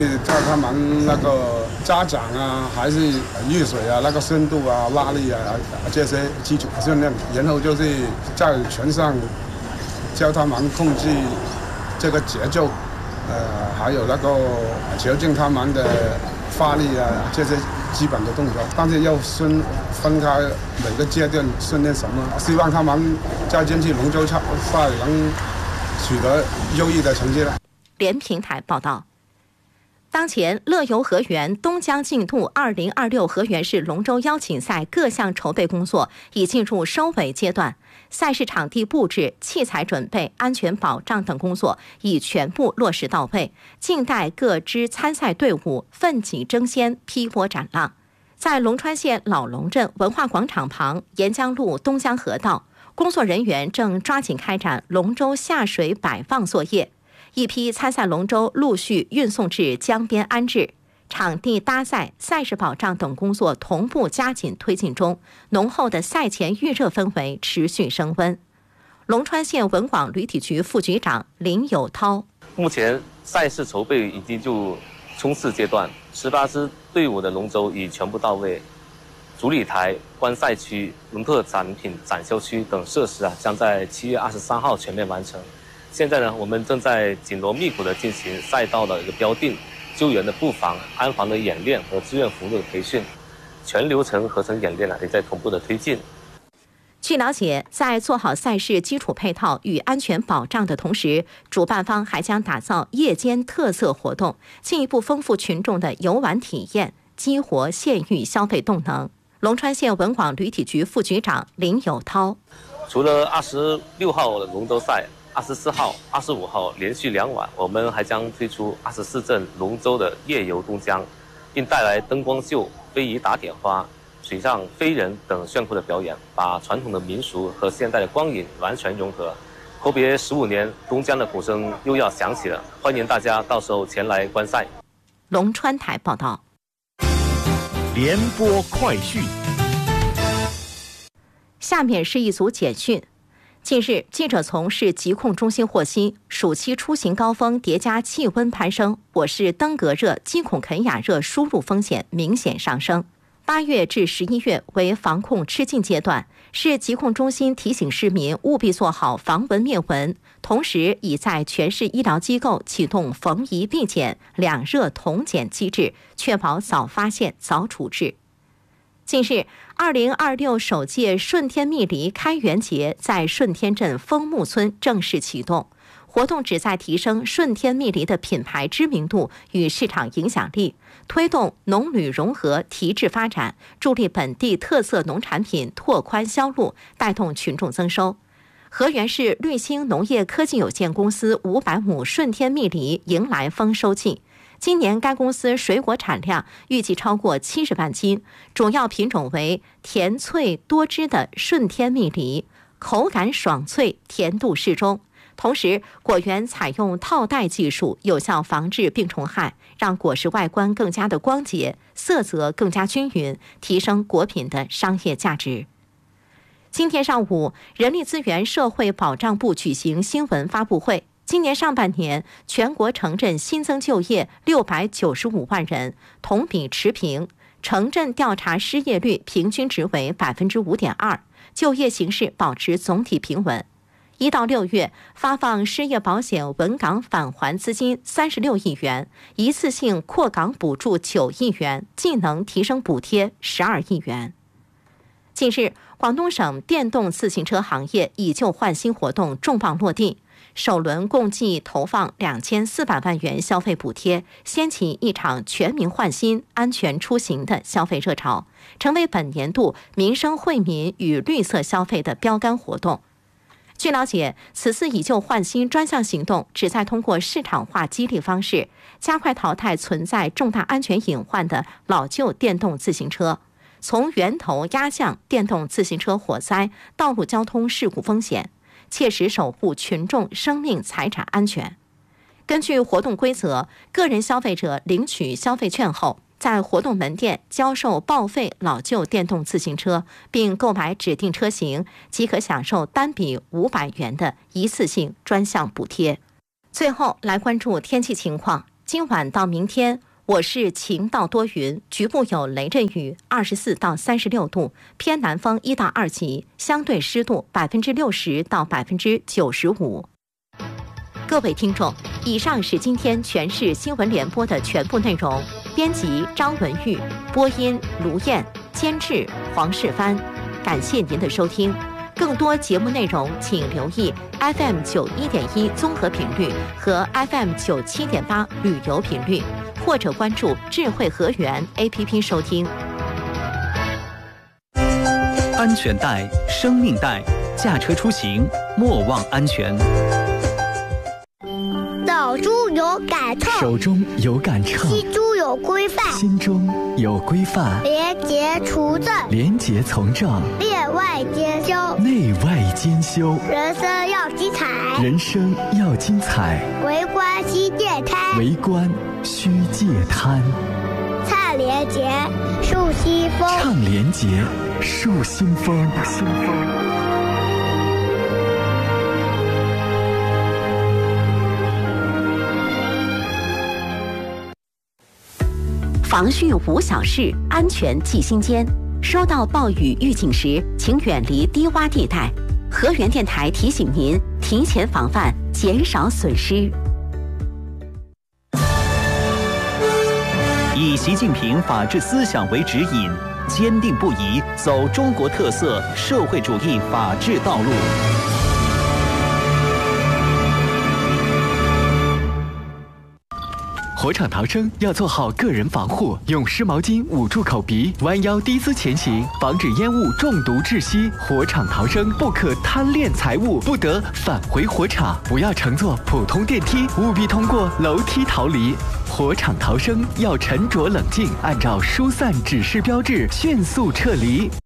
叫他们那个家长啊，还是遇水啊，那个深度啊、拉力啊这些基础训练，然后就是在船上教他们控制这个节奏，还有那个调整他们的发力啊这些基本的动作，但是要分开每个阶段训练什么，希望他们在这次龙舟赛能取得优异的成绩了。 连平台报道。当前，乐游河源东江进度2026河源市龙舟邀请赛各项筹备工作已进入收尾阶段，赛事场地布置、器材准备、安全保障等工作已全部落实到位，静待各支参赛队伍奋起争先、劈波斩浪。在龙川县老龙镇文化广场旁沿江路东江河道，工作人员正抓紧开展龙舟下水摆放作业。一批参赛龙舟陆续运送至江边安置，场地搭载、赛事保障等工作同步加紧推进中，浓厚的赛前预热氛围持续升温。龙川县文广旅体局副局长林有涛： 目前赛事筹备已经就冲刺阶段，18支队伍的龙舟已全部到位，主礼台、观赛区、龙特产品展销区等设施将在7月23号全面完成。现在呢，我们正在紧锣密鼓地进行赛道的一个标定、救援的布防、安防的演练和志愿服务的培训，全流程合成演练也在同步的推进。 据了解，在做好赛事基础配套与安全保障的同时，主办方还将打造夜间特色活动，进一步丰富群众的游玩体验，激活县域消费动能。龙川县文广旅体局副局长林有涛： 除了26号的龙舟赛，24号、25号连续2晚，我们还将推出24阵龙舟的夜游东江，并带来灯光秀、飞鱼打点花、水上飞人等炫酷的表演，把传统的民俗和现代的光影完全融合。阔别15年，东江的鼓声又要响起了，欢迎大家到时候前来观赛。 龙川台报道。 联播快讯， 下面是一组简讯。近日，记者从市疾控中心获悉，暑期出行高峰叠加气温攀升，我市登革热、基孔肯雅热输入风险明显上升。8月至11月为防控吃紧阶段，市疾控中心提醒市民务必做好防蚊灭蚊，同时已在全市医疗机构启动逢宜必检、两热同检机制，确保早发现、早处置。近日，2026首届顺天蜜梨开园节在顺天镇枫木村正式启动。活动旨在提升顺天蜜梨的品牌知名度与市场影响力，推动农旅融合提质发展，助力本地特色农产品拓宽销路，带动群众增收。河源市绿星农业科技有限公司500亩顺天蜜梨迎来丰收季。今年该公司水果产量预计超过70万斤，主要品种为甜脆多汁的顺天蜜梨，口感爽脆，甜度适中。同时，果园采用套袋技术，有效防治病虫害，让果实外观更加的光洁，色泽更加均匀，提升果品的商业价值。今天上午，人力资源社会保障部举行新闻发布会。今年上半年，全国城镇新增就业695万人，同比持平。城镇调查失业率平均值为5.2%，就业形势保持总体平稳。1到6月，发放失业保险稳岗返还资金36亿元，一次性扩岗补助9亿元，技能提升补贴12亿元。近日，广东省电动自行车行业以旧换新活动重磅落地。首轮共计投放2400万元消费补贴，掀起一场全民换新、安全出行的消费热潮，成为本年度民生惠民与绿色消费的标杆活动。据了解，此次以旧换新专项行动旨在通过市场化激励方式，加快淘汰存在重大安全隐患的老旧电动自行车，从源头压降电动自行车火灾、道路交通事故风险，切实守护群众生命财产安全。根据活动规则，个人消费者领取消费券后，在活动门店交售报废老旧电动自行车，并购买指定车型，即可享受单笔500元的一次性专项补贴。最后来关注天气情况。 今晚到明天，我市晴到多云，局部有雷阵雨，24到36度，偏南风1到2级，相对湿度60%到95%。各位听众，以上是今天全市新闻联播的全部内容。编辑张文玉，播音卢燕，监制黄世帆。感谢您的收听。更多节目内容，请留意 FM 91.1综合频率和 FM 97.8旅游频率，或者关注智慧河源 APP 收听。 安全带，生命带，驾车出行莫忘安全。 走猪有赶趟， 手中有杆秤， 吸猪有规范， 心中有规范。 廉洁除正， 廉洁从政， 内外兼修， 内外兼修。 人生要精彩， 人生要精彩。 为官须戒贪， 为官须戒贪。 唱廉洁树新风， 唱廉洁树新风。 防汛无小事，安全记心间。收到暴雨预警时，请远离低洼地带。河源电台提醒您提前防范，减少损失。 以习近平法治思想为指引，坚定不移走中国特色社会主义法治道路。 火场逃生要做好个人防护，用湿毛巾捂住口鼻，弯腰低姿前行，防止烟雾中毒窒息。火场逃生不可贪恋财物，不得返回火场，不要乘坐普通电梯，务必通过楼梯逃离。火场逃生要沉着冷静，按照疏散指示标志迅速撤离。